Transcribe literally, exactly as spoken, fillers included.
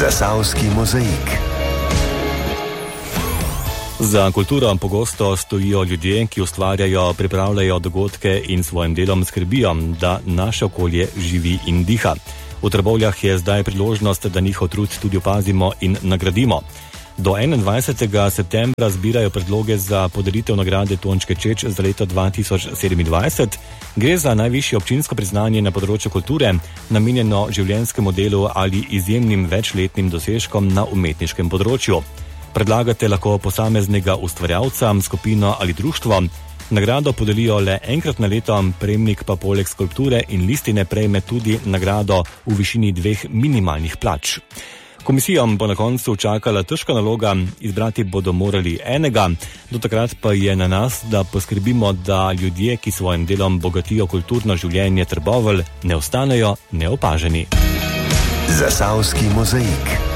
Zasavski mozaik. Za kulturo pogosto stojijo ljudje, ki ustvarjajo, pripravljajo dogodke in svojim delom skrbijo, da naše okolje živi in diha. V Trbovljah je zdaj priložnost, da njihov trud tudi opazimo in nagradimo. Do enaindvajsetega septembra zbirajo predloge za podelitev nagrade Tončke Čeč za leto dva tisoč sedemindvajset. Gre za najvišje občinsko priznanje na področju kulture, namenjeno življenjskemu delu ali izjemnim večletnim dosežkom na umetniškem področju. Predlagate lahko posameznega ustvarjalca, skupino ali društvo. Nagrado podelijo le enkrat na leto, prejemnik pa poleg skulpture in listine prejme tudi nagrado v višini dveh minimalnih plač. Komisijom bo na koncu čakala težka naloga, izbrati bodo morali enega, do takrat pa je na nas, da poskrbimo, da ljudje, ki svojim delom bogatijo kulturno življenje Trbovelj, ne ostanejo neopaženi. Zasavski mozaik.